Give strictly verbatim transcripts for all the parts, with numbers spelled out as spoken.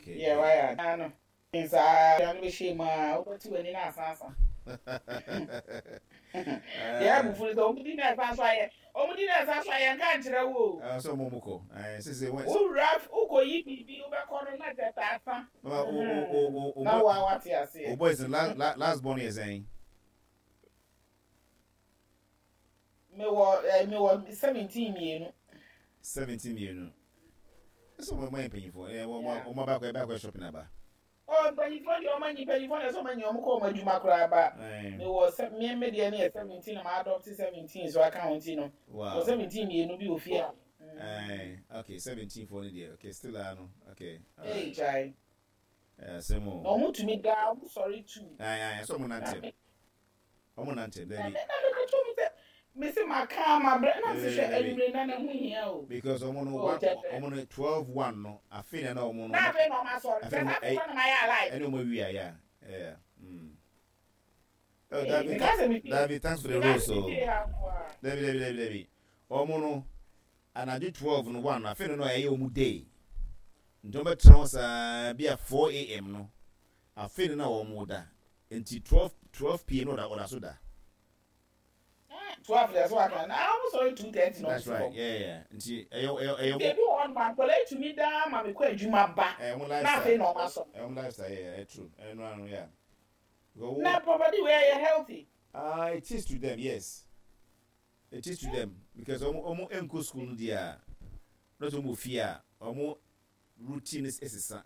Okay. Yeah, why? I know. Inside, I'm going to share my over to any answer. Yeah, before the only thing that's why only that's why I can't tell. Ah, so Momoko. I say, Oh, Ralph, Uko, you be over corner like that. Oh, oh, now, what you say? Oh, boys, the last born is saying. Me was me was seventeen years. Seventeen years. That's what I'm paying for. Eh, what my back back shopping about. Oh, but you find your money, pay for so many. I'm calling you Macraba. Me was me media near seventeen. I'm adopted seventeen, so I can't, you know. Wow. seventeen years, no be fear. Aye, okay, seventeen for the day. Okay, still I know. Okay. Hey, Jai. Yeah, same more. No more to me down. Sorry too. Aye, aye. So I'm not him. I'm not him. Then me say my car, my brother, na say anyway na na hu here o. Because I'm on one, I'm on twelve one no. I feel na I'm on. Na fe no ma sorry. Say na fe na my life. Any more we are yeah. Yeah. Mm. Oh, David, David, thanks for the rose. So, David, David, David, David. Omono, and I did twelve and one. I feel no a yomu day. Don't be be at four a m no. I feel no more da. Until twelve twelve p m no da or so da. twelve that's what I can. I'm sorry two thirty no. That's right. Yeah, yeah. Until ayo ayo ayo. They do on man collect to me da ma me kwa adwuma ba. Na fe no ma so. I'm lifestyle yeah, true. I know yeah. Na property where you healthy. Ah, uh, it is to them, yes. It is to them because omo omo enko school no dia. Not omo fear, omo routine is essential.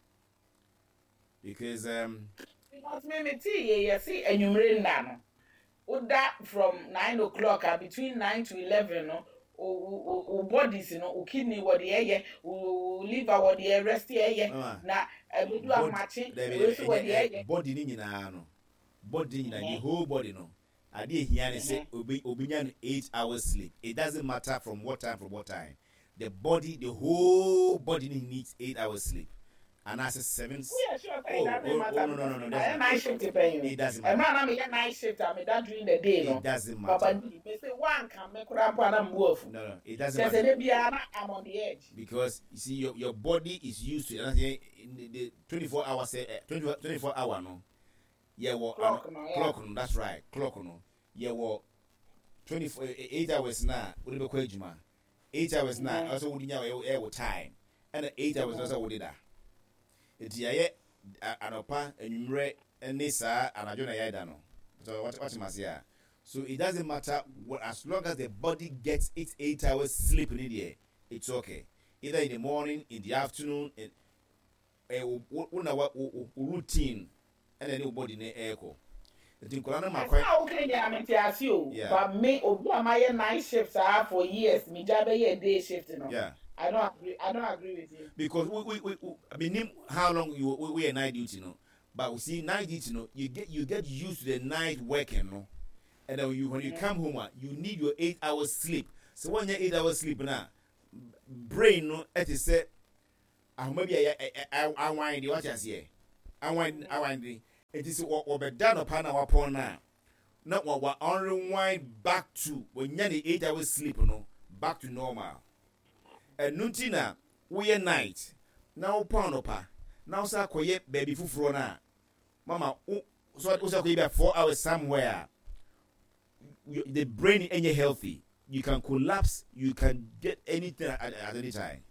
Because um because me me tea you see enyumre nda no. Oda from nine o'clock uh, between nine to eleven no o o bodies you know o kidney what the air o liver what the rest here na e do am matching we so what the air body ni nyina no body nyina the whole body no ade ehia ne say obi obinya eight hours sleep. It doesn't matter from what time from what time. The body, the whole body needs eight hours sleep. And I said seven. Yeah, sure. Oh, oh, oh, oh, no, no, no, no. That's night shift depending. It doesn't matter. A man, I mean, night shift. I mean, that during the day. It no? doesn't matter. Papa, they say one can make up and I'm wolf. No, no, it doesn't matter. matter. I'm on the edge. Because you see, your your body is used to it. In the, the twenty-four hours, uh, twenty, twenty-four hour, no. Yeah, well, clock, uh, no, yeah. Clock, no. That's right. Clock, no. Yeah, well, twenty-four, eight hours now. What do you call Eight hours now. Also, we need our time, and eight hours also we did that. It's yeah. Anopa enumere enisa anajona yaida no. So what what must yeah. So it doesn't matter what, as long as the body gets its eight hours sleep in the it's okay. Either in the morning, in the afternoon, in a routine, and then your body ne echo. The thing kola na makwa. Okay, yeah, I mean ask you. But me obi amaye night shifts are for years. Me jabe ye day shift no. Yeah. I don't agree. I don't agree with you. Because we we, we, we I mean how long you we, we are night duty, no. But we see night duty, no. You get you get used to the night working, no. And then you when you come home, you need your eight hours sleep. So when you eight hours sleep now, brain no, it is say, ah maybe I I I wind the what you say. I wind I wind the. It is what we done upon our upon now. Not what we unwind back to when you need eight hours sleep, no, back to normal. And Nuntina, we are night. Now, Panopa. Now, sir, quiet baby fufrona. Mama, so it was about four hours somewhere. The brain ain't healthy. You can collapse, you can get anything at, at any time.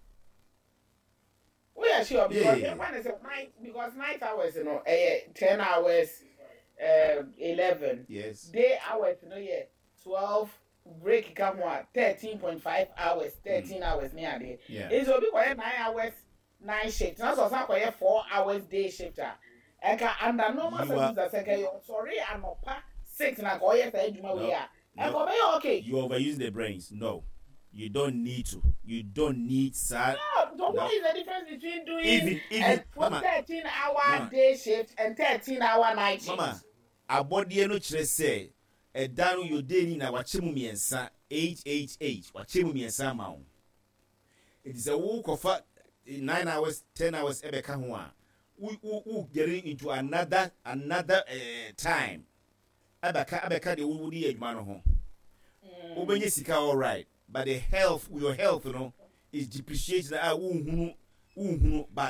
We are sure because yeah. When is it night? Because night hours, you know, uh, ten hours, uh, eleven. Yes. Day hours, you know, yeah, twelve. Break come what thirteen point five hours, thirteen mm. hours near there. Yeah. It's will be quiet nine hours, nine shifts. Now so some quiet four hours day shifter. Eka under normal circumstances, second you sorry I'm not six na quiet say juma we are. Eka be okay. You overuse the brains. No. You don't need to. You don't need sir. No, don't know the difference between doing even even a thirteen hour day shift and thirteen hour night shift. Mama, abodi no kire say a down your day na wachemu miensa eight eight eight wachemu miensa ma. It is a walk of nine hours, ten hours ebeka ho a. We we getting into another another uh, time. Abeka abeka de wudi adwuma no ho. Obenye sika all right, but the health your health you know is depreciated ah uhunu uhunu but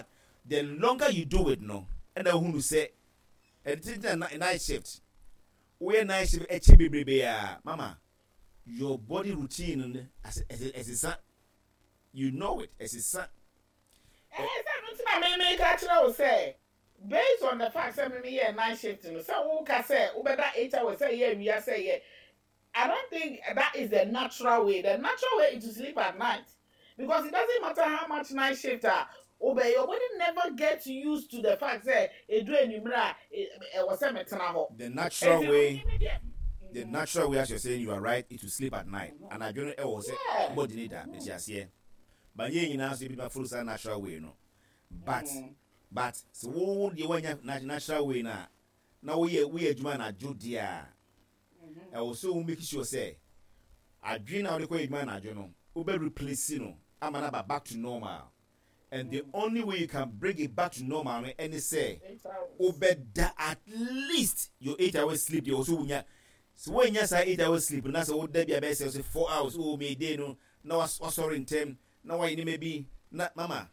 the longer you do it no and then who say and it's a night shift we night shift e chi bebrebe ya mama your body routine as as as is you know it as is eh say me me ka try say based on the fact say me here night shift no say who ka say who better eight hours say here we say here I don't think that is the natural way. The natural way is to sleep at night. Because it doesn't matter how much night shift are. Obey your body never gets used to the fact that it do any was the natural way. The natural way, as you're saying, you are right, is to sleep at night. And I don't know was it body need that, just here. But yeah, you know, so people follow that natural way, no. But but so what you want natural way now? Now we we are doing a Judia. I also make sure say I dream out the way man I don't know. Ube replace no. I'm about back to normal. And the only way you can bring it back to normal and say Ube at least your eight hours sleep you also so when you say eight hours sleep and that's what there be about say four hours oh me day no now was sorry in term now why maybe not mama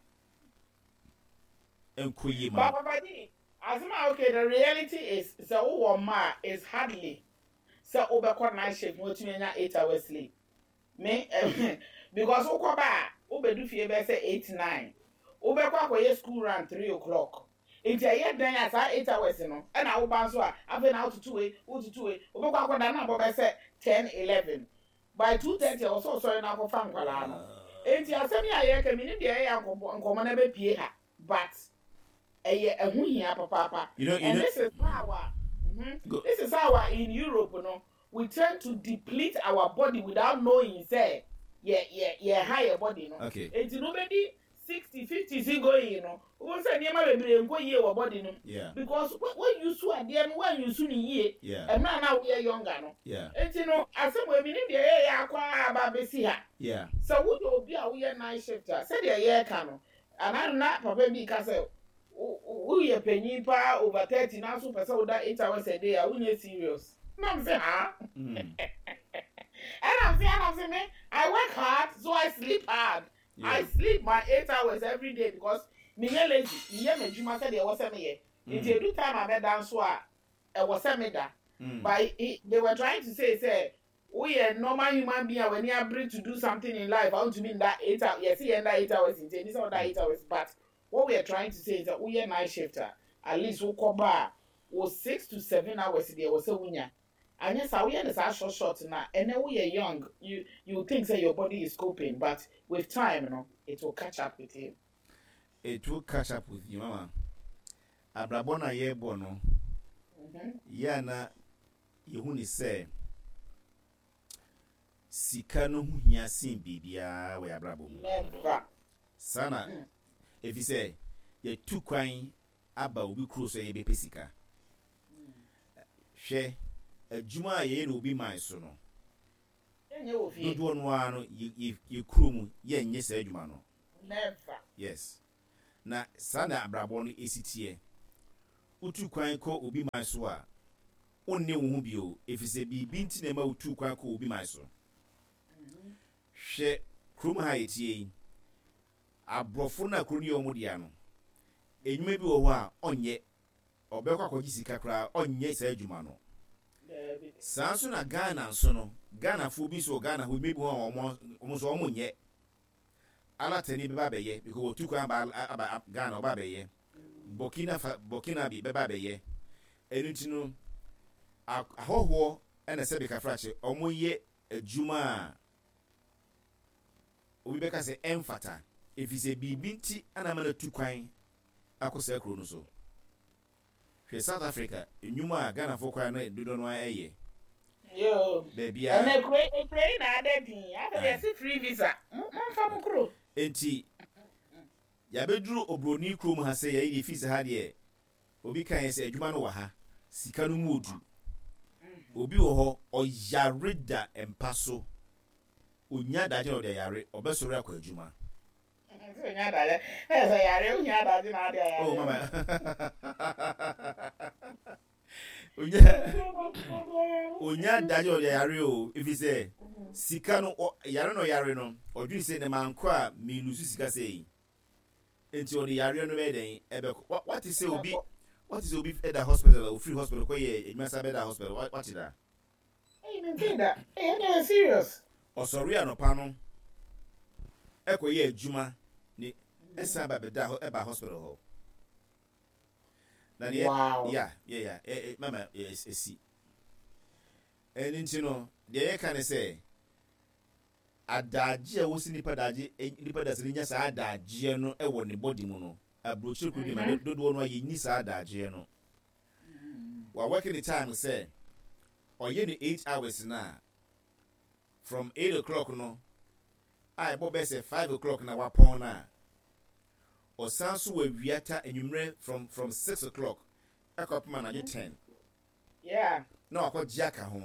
and kuyi ma as ma okay the reality is so oh ma is hardly so obekwa night shift mo tumi nya eight hours sleep me because okoba obedu fie be say eight nine obekwa koye school run three o'clock inti aye dan ya sa eight hours no e na wo ban so a afi na otutu we otutu we obekwa koda na bo be say ten eleven by two thirty also so na ko fa nkwala no inti asemi aye ka mi ni de ya nkomo nkomo na be pie ha but eye ehu hia papa papa you know, you and know, this is power. Mm-hmm. This is how uh, in Europe, you know, we tend to deplete our body without knowing, say, yeah, yeah, yeah, higher body, you know. Okay. And you know, maybe sixty, fifty is going, you know. We say, near my baby, go year our body, you know. Yeah. Because when you saw at the end, when you soon year, yeah. And now, now we are younger, no. Yeah. And you know, as some women in the air, I see her. Yeah. So, would you be a weird night shifter? Say, the year canoe. And I'm not, Papa, because we are paying pa over thirty now, so for so that eight hours a day. I wouldn't serious. No, I'm saying, huh? And I'm saying, I'm saying, I work hard, so I sleep hard. Yeah. I sleep my eight hours every day because me lazy. Me me juma said there was a me. If you do time I bed down so I was a me that. But they were trying to say, say, we are normal human being when you are bring to do something in life. I want to mean that eight hours. Yes, he and that eight hours in this or that eight hours, but. What we are trying to say is that we are night shifter. At least we come back was six to seven hours a day. Was a winner. And yes, we are the short short now. And then we are young. You you think that your body is coping, but with time, you know, it will catch up with you. It will catch up with you, mama. Abrabona ye bono. Yana yehuni say. Sikano hunya sin bibia we abrabo. Never. Sana. If you say you two crying aba obi close ye be pesika hwe adwuma ye na obi man so no enye wo fi do no ano ye ye krum ye nye sa adwuma no never. Yes na sana abrabo no esitie utu kwan ko obi man so a onni wo hu bio if say bibi nti na ma utu kwan ko obi man so hwe krum ha yetie abrofo na kroni omudia no enyume bi wo ho a onye obekwa kwaji sika kra onye sa adwuma no sanso na Ghana nso no Ghana fo bi so Ghana ho mebi ho omo omo so omo nye ala tani be ba beye because otukwa ba Ghana oba beye Burkina Burkina bi be ba beye enuti no ahoho ena se be ka frache omo ye adwuma obi be ka se emfata if is a bibinti anamana tukwan akosa kro no so hwe South Africa enyuma Ghana for kwan na dodo no aye yo baby a na kwe kwe na adedin after the free visa mfa mkro enti ya beduru obroni krom ha se ya yi visa ha de obi kan se adwuma no wa ha sika no mu odu obi wo ho oyareda empaso onya daje no de yare obesoro akwa adwuma. Oh, mama. Onya dajo ya yare o if you say sika no yare no yare no odwin say na manko a me lusu sika say enti on the area no be den ebe what what is say obi what is obi at the hospital or free hospital ko ye edwuma be da hospital what what is that eh me think that eh no serious o sorry anopa no e ko ye edwuma ni esa ba be da e ba hospital ho na ye wow yeah yeah yeah eh, eh, mama yes esi and enti no de can say adaje wo si nipa daje nipa da se nya sa adaje no e wo ne body mu no abrochire ku di ma dodo no ye ni sa adaje no wa working the time say or ye ni eight hours na from eight o'clock no I bo be say five o'clock na wa pon na o sanso wa wiata enwumre from from six o'clock ekopma na ten yeah no akọ jaka ho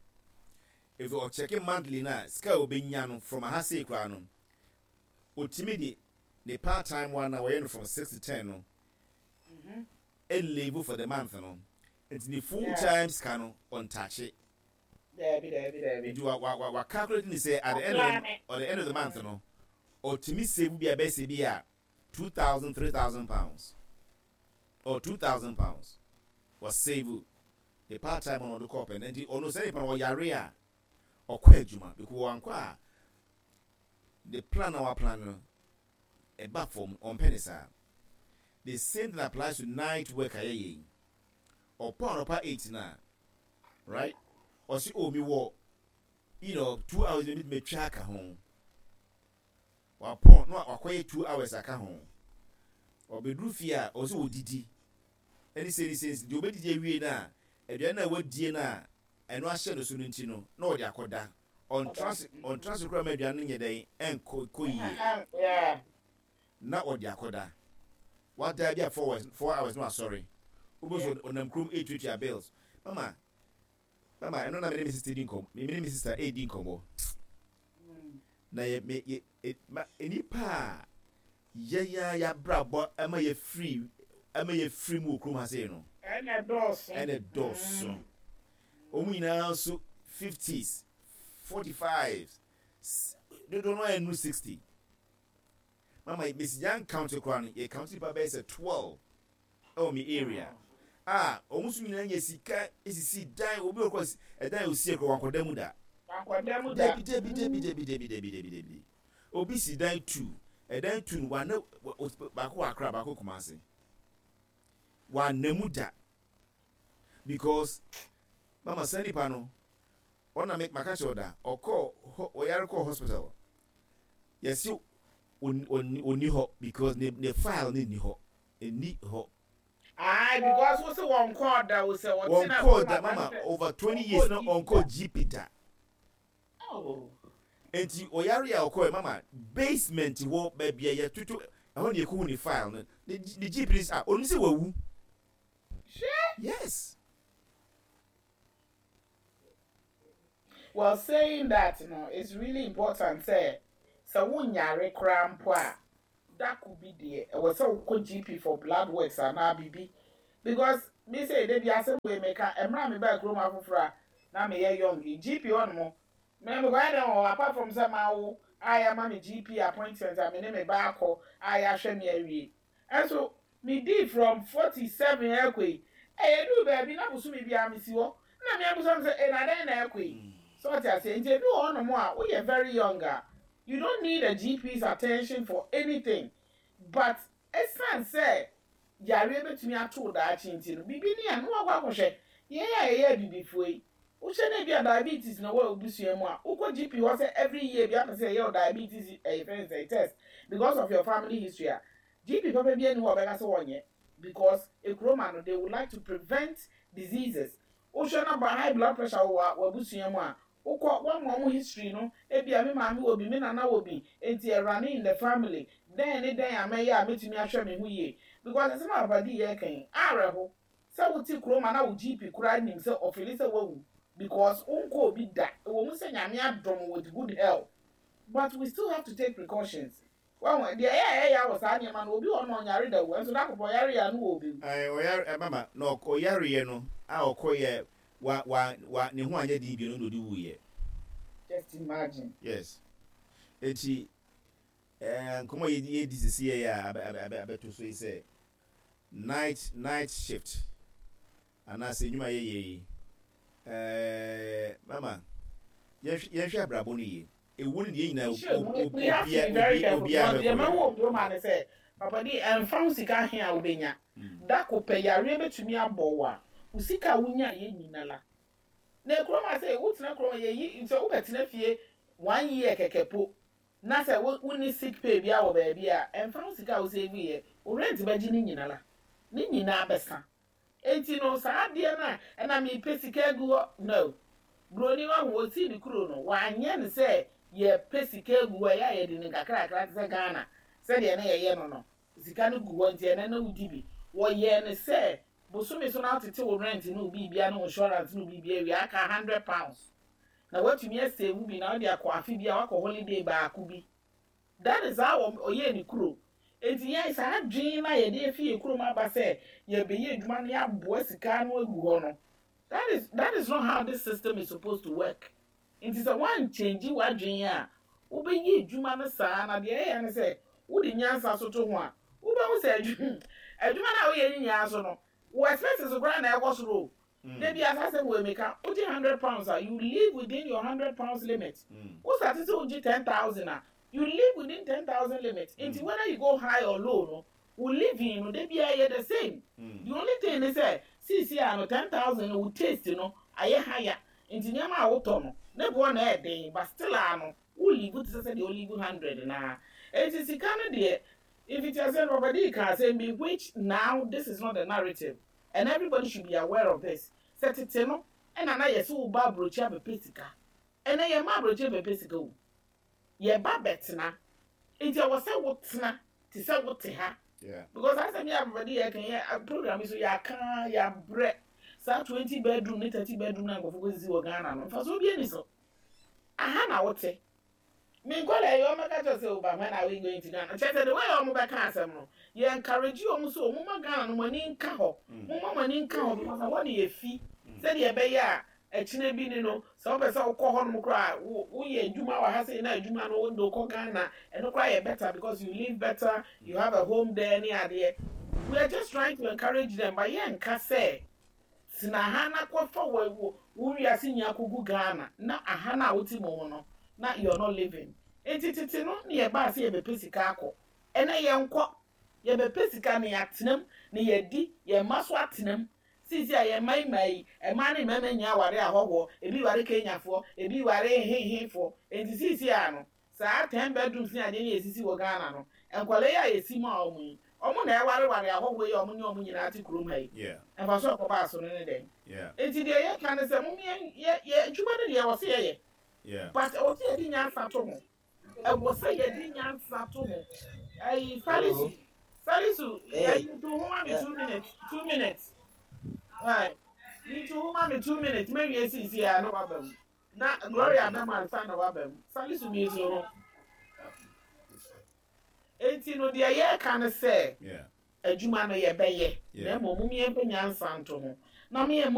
if you check monthly na ska obenya no from a hase kra no otimi the part time one na we from six to ten no mhm e level for the month no it's the full yeah. time scan on touch it there be there be there be do wa wa calculating say at the end of the, or the end of the month no otimi save be be say be a two thousand three thousand pounds or two thousand pounds was save the part time on the corp and the ono say pa yare a okwa adwuma because wankwa the plan our plan a back from on penisa the same thing applies to night work aye or pound up eight na right or see oh me wo you know two hours you need me track home wa pound no akwa two hours aka home or be do fear or so didi any say sense the obedi wie na e na wadie na eno ahye no so no nti no na odi akoda on trans on transcribe media no nyeden enko koyi yeah na odi akoda what day be four hours four hours no sorry ubo onam krum eight twenty bills mama mama eno na me me sister din kom me me me sister eight din kombo na ye me eni pa ya ya ya brabo ama ye free ama ye free mu krum ase no ene dos ene dos omu ina so fifties forty-fives they don't know enu sixty mama Miss Young County Crown a county baba is a twelve oh me area ah omu so ina nya sika esisi dan obi okos e dan osi ekro wankoda mu da wankoda mu da debi debi debi debi debi debi debi debi obi si dan two e dan two wa na ba ko akra ba ko Kumasi wa namu da because mama sani pano wanna make my cash order or call or yare call hospital yes you on on on ho because the the file need ho e need ho ah because what's the one call that was say one call that mama over twenty years now on call G P da oh enti oyare ya call mama basement wo ba bia ya tutu e ho ne ku ni file no the G P is ah onu se wawu yes. Well, saying that, you know, it's really important. Say, so when you're crampa, that could be there. It was so good G P for blood works and now B B. Because me say they be asking we make a emra me back room afufra. Now me here young G P on mo. Me me go down apart from somehow I am a G P appointment. I me me back ho I ahwe me awie. And so me did from forty-seven ekwe. Eh do baby na busu me bia me si wo. Na me abuso say e na den na ekwe. So what I say, if you on more, we are very younger. You don't need a G P's attention for anything. But as I say, you are able to me at all that chintin. Bibi ni anu wa kwa she. Yeah, yeah, bibi foi. U she ne bia diabetes no wa obusu emu a. Uko G P was every year bia to say your diabetes a friends a test because of your family history. G P papa bia ni wa bega so wonye because a chroma they would like to prevent diseases. U she na high blood pressure wa obusu emu a. Uko one more history no ebi ami mami obi me nana obi enti e running in the family then e den ameya metumi ahwe me hu ye because some abadi ye kan areho se wuti kroma na wo G P kura nim se ofili se wawu because unko obi da wo mu se nyame adom with good health but we still have to take precautions well the yeah yeah was anya man obi ono nyare da wo so da ko yare ya no obi eh oyare mama no ko yare ye no a okoye wa wa wa ne ho anya di bi no do wuye just imagine yes eti eh nkomo ye ye disisi ye ya abeto so say night night shift ana se nyuma ye ye eh mama ye ye hwe abrabo ni ye ewu ni ye nyina obia obia ye ma wo bro man say papa di enfan sika he a obenya da ko pe yare betumi abowo a usika wunya ye nyina la na ekro ma say wutina kro ye yi nso wo betina fie one year kekepo na say wo ni sick pay bia wo ba bia enfan sika wo say bi ye o rent ba gi ni nyina la ni nyina abesa enti no sa ade na na me pesika gu no broni wa wo si di kuro no wa anye ne say ye pesika gu ya ye di ni kakra kakra se Ghana se de na ye ye no no sika no gu won tie na na udi bi wo ye ne say bosome so na tete wo rent no bi bia no insurance no bi bia wi aka one hundred pounds na watumi ase mu bi na wo de akwa afi bia wakọ holiday ba akubi that is how oye ni kuro enti ya isa adwin na ye de fi kuro ma ba say ye be ye adwuma na ya boa sika no agu ho no that is that is not how this system is supposed to work. It is a one change wa adwin a wo be ye adwuma no saa na de ye ne say wo de nyansa so to ho a wo be wo say adwuma adwuma na wo ye nyansa so no wo expenses grant na ekwo so maybe as I said we make a one hundred pounds you live within your one hundred pounds limit. Wo start to say ten thousand you live within ten thousand limits. Mm. Until whether you go high or low, no, we live in, no, they be here the same. Mm. The only thing is say, see, see, I know ten thousand will taste, you know, I higher. Until you are out on, never one day, but still, I know, we live with the only one hundred now. It is a Canada. If it has said Robert can say me, which now this is not the narrative, and everybody should be aware of this. Set it, you know, and I know so bad brocha be pesica, and I am a brocha be pesico. Ye ba betina enti I was say wotina ti say wote ha yeah because I say me everybody here can hear a program so ya kan ya bre sa twenty bedroom ne thirty bedroom na go for go Ghana no fa so bi ani so aha na wote me go le yo maka to say oba when are we going to Ghana check the way o mo be kan asem no ye encourage you o so o mo ma Ghana no mani nka ho mo ma mani nka ho because I want ye fi say the be ya echine bi ni no so be say ukọ ho no kra wo ye adwuma wa ha say na adwuma no ndo ko Ghana and no kra ye better because you live better, you have a home there near there. We are just trying to encourage them by ye nka say sina ha na ko fa wo wo wi asinya kogu Ghana na aha na woti mo no na you are not living entititi no na ye ba say ye be pesika akọ ena ye nko ye be pesika ne atenam ne ye di ye maso atenam sisi aye mai mai e ma ne mama nya ware ahoho ebi ware kenyafo ebi ware hehenfo enti sisi ano saa ten bedrooms ni ade ne sisi wo Ghana no enkwale ya esi ma omu omu na e ware ware ahoho ye omu ni omu nyina ati kurom hai yeah e fa so ko ba so ne den yeah enti de ye kan se mu ye ye dwuma ne ye wo se ye yeah but o ti edi nya sato mo e wo se ye di nya sato mo ai salisu salisu you do one two minutes two minutes. Right. You two mommy two minutes, maybe a C C I no wabem. Na Gloria na man sana wabem. Salisu mi so. Enti no dia ye kan say. Yeah. Adwuma no ye beye. Na mo mum ye penya nsanto ho. Na me